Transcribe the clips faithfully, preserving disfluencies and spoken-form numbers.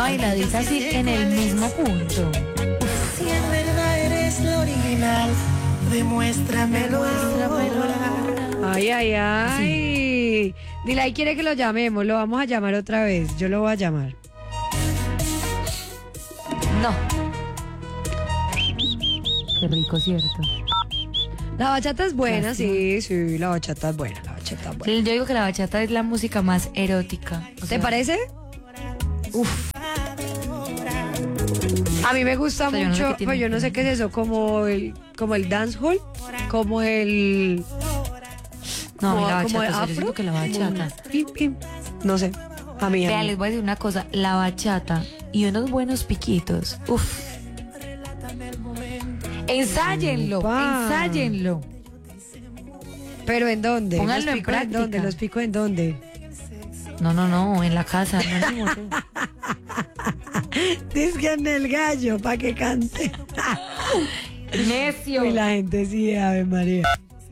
bailadita así en el mismo punto. Si en verdad eres lo original, demuéstramelo ahora. Ay, ay, ay. Dilay quiere que lo llamemos, lo vamos a llamar otra vez. Yo lo voy a llamar. No. Qué rico, ¿cierto? La bachata es buena, Lástima. sí, sí, la bachata es buena, la bachata es buena. Yo digo que la bachata es la música más erótica. O ¿Te sea, parece? Uf. A mí me gusta O sea, yo no sé mucho, qué tiene pues yo no sé qué es eso, como el, como el dancehall, como el... No, a mí la como bachata, el o sea, yo afro. siento que la bachata. Pim, pim. No sé, a mí, a Vea, mí. les voy a decir una cosa, la bachata y unos buenos piquitos. Uf. Ensáyenlo, Upa. ensáyenlo. ¿Pero en dónde? Pónganlo ¿Los en picos en práctica. dónde? ¿Los picos en dónde? No, no, no, en la casa, no en el motel. Dice que en el gallo, para que cante. Necio. Y la gente sí, Ave María.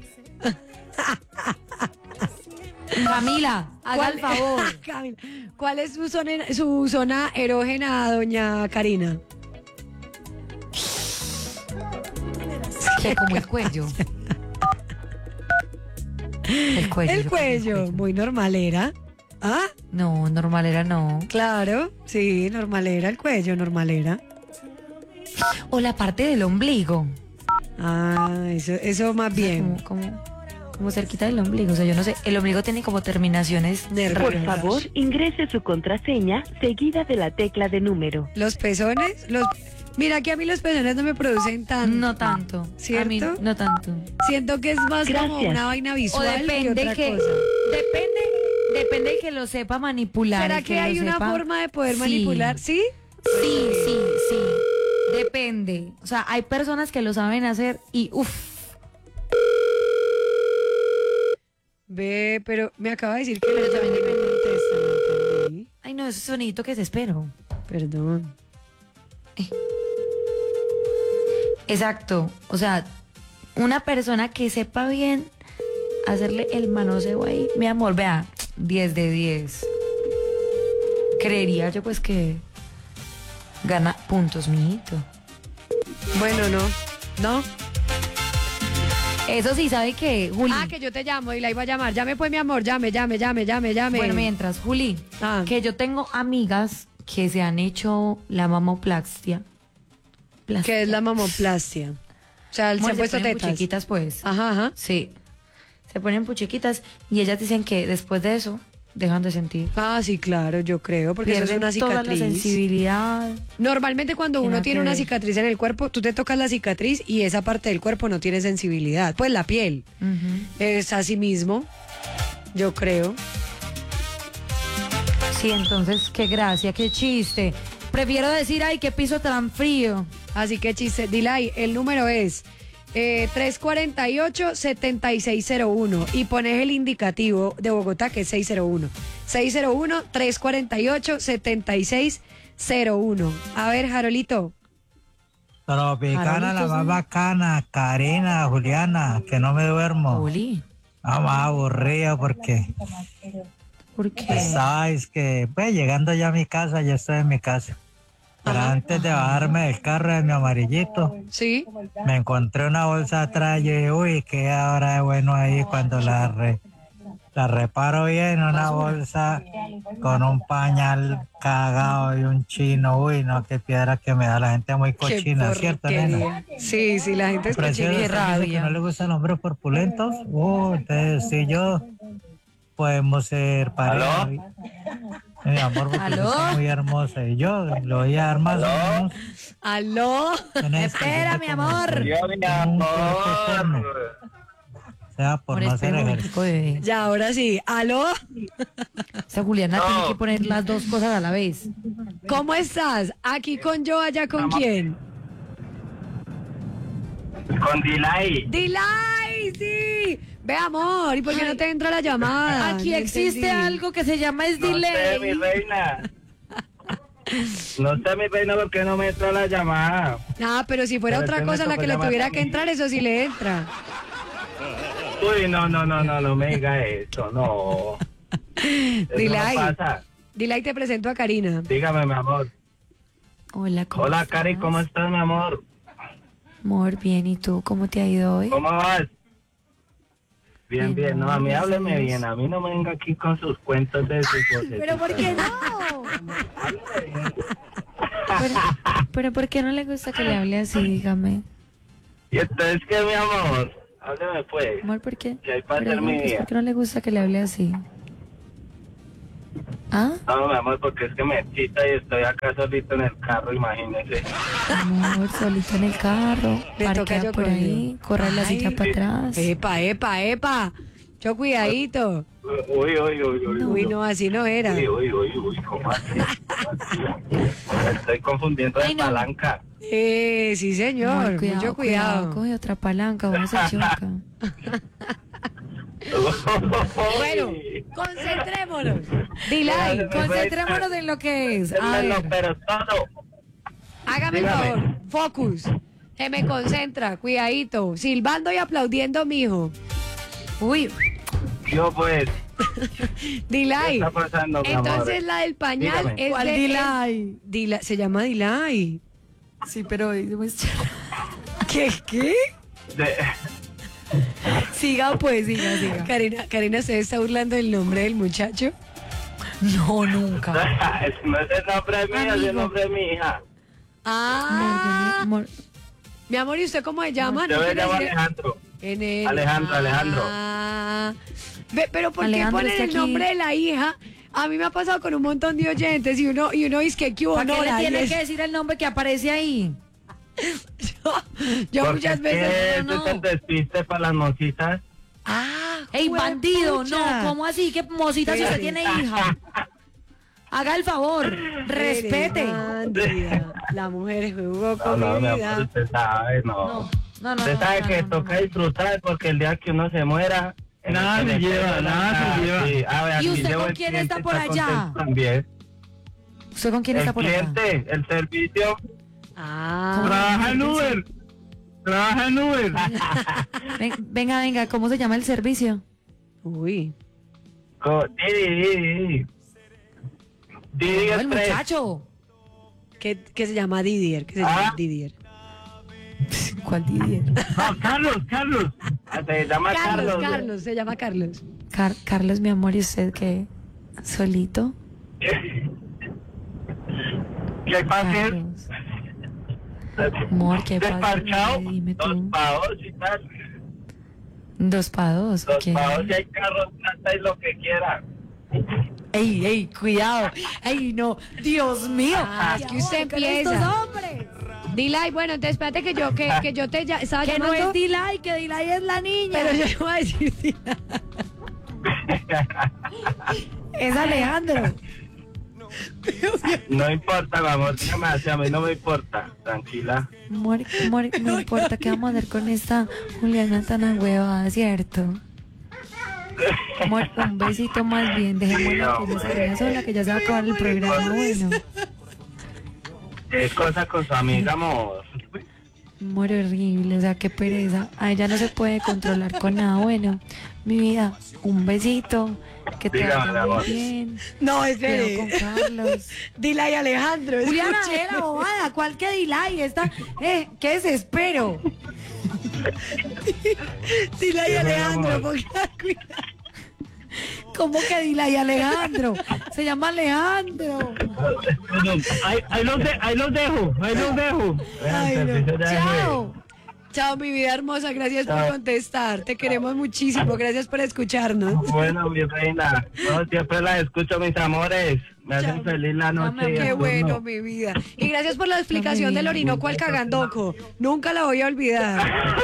Camila, haga el favor. Camila, ¿cuál es su zona, su zona erógena, doña Karina? Que como el cuello. El cuello. El yo creo que cuello, muy normalera. ¿Ah? No, normal era no. Claro, sí, normalera, el cuello, normalera. O la parte del ombligo. Ah, eso, eso más bien. Como, como, como cerquita del ombligo. O sea, yo no sé. El ombligo tiene como terminaciones Nerviosas. Por favor, ingrese su contraseña seguida de la tecla de número. Los pezones, los... Mira que a mí los pezones no me producen tanto. No tanto. ¿Cierto? A mí no tanto. Siento que es más como Gracias. una vaina O visual que depende otra que, cosa. depende, depende de que lo sepa manipular. ¿Será el que, lo hay una sepa- forma de poder Sí. manipular? ¿Sí? Sí, sí, sí. Depende. O sea, hay personas que lo saben hacer y uff. Ve, pero me acaba de decir que Pero no también me depende. contesta, no entendí. Ay, no, ese sonidito que se espero. Perdón. Exacto. O sea, una persona que sepa bien hacerle el manoseo ahí. Mi amor, vea, diez de diez. Creería yo pues que gana puntos, mijito. Bueno, no. ¿No? Eso sí, ¿sabe qué, Juli? Ah, que yo te llamo y la iba a llamar. Llame pues, mi amor, llame, llame, llame, llame, llame. Bueno, mientras, Juli, Ah. que yo tengo amigas que se han hecho la mamoplastia. ¿Qué es la mamoplastia? O sea, se Bueno, han puesto ponen tetas. puchiquitas, pues. Ajá, ajá. Sí. Se ponen puchiquitas y ellas dicen que después de eso dejan de sentir. Ah, sí, claro, yo creo, porque eso es Pierden una toda la cicatriz. sensibilidad. Normalmente cuando Que uno nada tiene que una ver. cicatriz en el cuerpo, tú te tocas la cicatriz y esa parte del cuerpo no tiene sensibilidad. Pues la piel Ujú. es así mismo, yo creo. Sí, entonces, qué gracia, qué chiste. Prefiero decir, ay, qué piso tan frío. Así que chiste, Dilay, el número es eh, tres cuatro ocho, siete seis cero uno y pones el indicativo de Bogotá que es seis cero uno. seis cero uno, tres cuatro ocho, siete seis cero uno. A ver, Jarolito. Tropicana, la Jarolito, más sí. bacana, Karina, Juliana, que no me duermo. Juli, Ah, más aburrido porque ¿por qué? sabes que, pues llegando ya a mi casa, ya estoy en mi casa. Pero antes de bajarme del carro de mi amarillito, Sí. me encontré una bolsa atrás y yo dije, uy, qué ahora de bueno ahí cuando la, re- la reparo bien, una bolsa con un pañal cagado y un chino, uy, no, qué piedra que me da la gente muy Qué cochina, ¿cierto, nena? porquería. Sí, sí, la gente es Precioso, cochina y usted dice que rabia. no le gustan los hombres corpulentos. Uh, entonces sí, yo podemos ser pareja. Mi amor, porque ¿Aló? usted es muy hermosa y yo lo voy a dar más o menos. Aló. en este Espera, sentido mi como amor. que Yo, mi tengo un cuerpo eterno. amor. O sea, por Amor, no hacer espera un ejercicio. momentico, bebé. Ya, ahora sí. Aló. O sea, Juliana No. tiene que poner las dos cosas a la vez. ¿Cómo estás? ¿Aquí con yo, allá con quién? Con Dilay. Dilay, sí. Ve, amor, ¿y por qué no te entra la llamada? Aquí No existe entendí. algo que se llama es No sé, mi delay. reina. No sé, mi reina, por qué no me entra la llamada. Ah, pero si fuera Pero otra es que me cosa la tocó que le llamar tuviera a que mí. entrar, eso sí le entra. Uy, no, no, no, no, no me diga eso, no. Eso Dilay. no pasa. Dilay, te presento a Karina. Dígame, mi amor. Hola, ¿cómo Hola, estás? Cari, ¿cómo estás, mi amor? Amor, bien, ¿y tú? ¿Cómo te ha ido hoy? ¿Cómo vas? Bien, Bien, bien. No, a mí gracias a hábleme Dios. bien. A mí no me venga aquí con sus cuentos de sus voces. ¿Pero por qué no? Pero, pero ¿por qué no le gusta que le hable así? Dígame. ¿Y entonces qué, mi amor? Hábleme, pues. Amor, ¿por qué? Que hay para Pero hacer mi dígame, pues, día. ¿por qué no le gusta que le hable así? ¿Ah? No, mi amor, porque es que me excita y estoy acá solito en el carro, imagínese. Amor, solito en el carro. Le toca Parquea yo por conmigo. ahí, corre la Ay. silla para atrás. Epa, epa, epa. Yo cuidadito. Uy, uy, uy, uy. Uy, no, así no era. Uy, uy, uy, uy, ¿cómo así? Me estoy confundiendo de Ay, no. palanca. Eh, sí, señor. Amor, cuidado, Mucho cuidado. Coge otra palanca, vamos a choca. Bueno, concentrémonos. Dilay, Dígame, concentrémonos en lo que es. A Démelo, ver, pero todo. Hágame el Dígame. favor. Focus. Se me concentra. Cuidadito. Silbando y aplaudiendo, mijo. uy, Yo, pues, Dilay. ¿qué está pasando, mi amor? Entonces la del pañal Dígame. es ¿cuál de... Dilay? es- Dila- se llama Dilay. Sí, pero ¿Qué? ¿Qué? De- siga pues, siga, siga. Karina, Karina, ¿se está burlando del nombre del muchacho? No, nunca. no es el nombre mío, es Amigo. el nombre de mi hija. Ah, Amor, mi amor, ¿y usted cómo se llama? Yo ¿No me quiere llamo decir- Alejandro. En el... Alejandro, Alejandro. Ah. Ve, pero ¿por qué Alejandro, ponen está el aquí. nombre de la hija? A mí me ha pasado con un montón de oyentes y uno, y uno dice que qué hubo, ¿para qué Nora? le Y tiene es- que decir el nombre que aparece ahí? Yo Porque muchas es veces... que no, ese es el no. despiste para las mositas. ¡Ah! ¡Ey, bandido! juepucha. No, ¿cómo así? ¿Qué mosita si usted tiene hija? Haga el favor, respete. Eres bandida. La mujer jugó No, con no, mi mi amor, vida. usted sabe, no. No, no, no. Usted no, sabe no, que no, toca no. disfrutar porque el día que uno se muera... en Nada el- se en el- lleva, nada se lleva. Sí, a ver, ¿Y aquí usted llevo con el quién cliente, está por allá? contento También. ¿Usted con quién El está por acá? cliente, el servicio. Ah. Trabaja en Uber. Trabaja en Uber. Ven- Venga, venga, ¿cómo se llama el servicio? Uy. Co- Didi, Didi. Didi No, el Express. muchacho. ¿Qué, qué se llama Didier? ¿Qué se Ah. llama Didier? ¿Cuál Didier? No, Carlos, Carlos. Ah, Se llama Carlos, Carlos. Carlos, se llama Carlos. Car- Carlos, mi amor, ¿y usted qué? ¿Solito? ¿Qué pasa? Carlos. Amor, ¿qué pasa? Desparchado. Dime Dos tú. pavos y tal. Dos pa' dos. Dos ¿qué? pavos y hay carros, plata y lo que quiera. Ey, ey, cuidado. Ey, no. Dios mío. Ah, es que usted Con empieza. estos hombres. Dilay, bueno, entonces espérate que yo, que, que yo te ya- estaba Que no llamando. es Dilay, que Dilay es la niña. Pero yo no voy a decir Dilay. Es Alejandro. No importa, vamos, dígame así, a mí no me importa. Tranquila. Amor, amor, no importa qué vamos a hacer con esta Juliana tan ahuevada, ¿cierto? Amor, un besito más bien. Dejémosla que ella se vaya sola, que ya se va a acabar el programa. Bueno, ¿Qué cosa con su amiga, amor? amor horrible, o sea, qué pereza. A ella no se puede controlar con nada. Bueno, mi vida, un besito. Que te Dígame, vaya muy amor. bien. No, Cuidado con espere. Carlos. Dilay Alejandro. Juliana, escuche. era bobada. ¿Cuál que Dilay? Esta, eh, qué desespero. Dilay Sí, mi Alejandro, amor. ponga cuidado. ¿Cómo que Dilay Alejandro? Se llama Alejandro. Bueno, ahí, ahí los de- ahí los dejo, ahí los dejo. Ay, El no. servicio ya fue. Chao. Chao, mi vida hermosa. Gracias por Chao. contestar. Te queremos muchísimo. Gracias por escucharnos. Bueno, mi reina, no, siempre las escucho, mis amores. Me hacen Chao. feliz la noche. y Qué el bueno, turno. mi vida. Y gracias por la explicación vida. del Orinoco al Cagandoco. Nunca la voy a olvidar.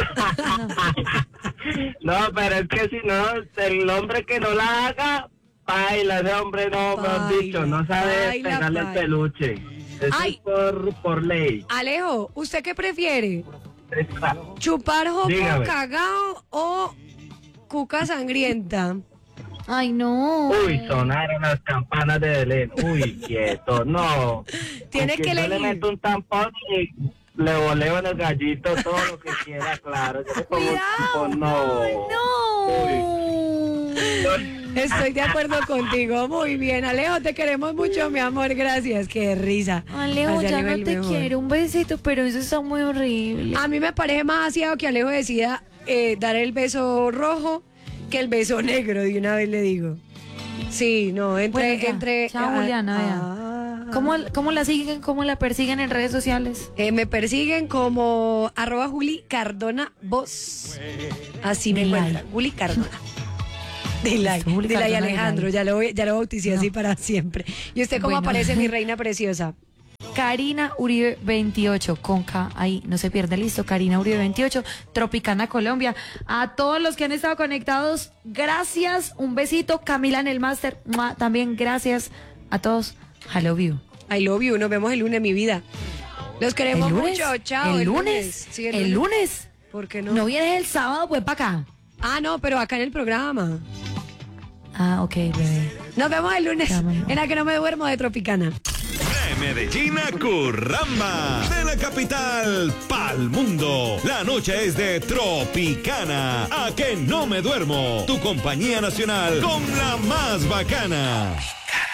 No, pero es que si no, el hombre que no la haga, baila, ese hombre no, mejor Baila, dicho, no sabe baila, pegarle el baila. peluche. Eso Ay. es por, por ley. Alejo, ¿usted qué prefiere? ¿Chupar jopo Dígame. cagao o cuca sangrienta? Ay, no. Uy, sonaron las campanas de Belén. Uy, quieto, no. Tiene Porque que yo le elegir. meto un tampón y le voleo en el gallito todo lo que quiera, claro. Yo le pongo un tampón, no. No. Uy. Estoy de acuerdo contigo. Muy bien, Alejo, te queremos mucho, mi amor. Gracias. Qué risa. Alejo, Hacia ya Alejo no el te mejor. quiero. Un besito, pero eso está muy horrible. A mí me parece más aseado que Alejo decida eh, dar el beso rojo que el beso negro, de una vez le digo. Sí, no, entre... Bueno, ya. entre Chao, ah, Juliana, vea. ah. ¿Cómo, ¿Cómo la siguen? ¿Cómo la persiguen en redes sociales? Eh, me persiguen como arroba Juli Cardona Voz. Así me Delay. encuentran. Juli Cardona. Delay. Listo, Juli Delay Cardona, Alejandro, Delay. ya lo, voy- ya lo bauticé así para siempre. ¿Y usted cómo Bueno. aparece, mi reina preciosa? Karina Uribe veintiocho, con K ahí, no se pierde, listo. Karina Uribe veintiocho, Tropicana Colombia. A todos los que han estado conectados, gracias. Un besito. Camila en el máster, ¡mua! También gracias a todos. I love you. I love you. Nos vemos el lunes, mi vida. Los queremos ¿El lunes? mucho. Chao. ¿El lunes? Sí, ¿El lunes? ¿Por qué no? ¿No vienes el sábado, pues, para acá? Ah, no, pero acá en el programa. Ah, ok, bebé. Nos vemos el lunes Ya, mamá. en la que no me duermo de Tropicana. De Medellín a Curramba, de la capital pa'l mundo. La noche es de Tropicana. A que no me duermo. Tu compañía nacional con la más bacana.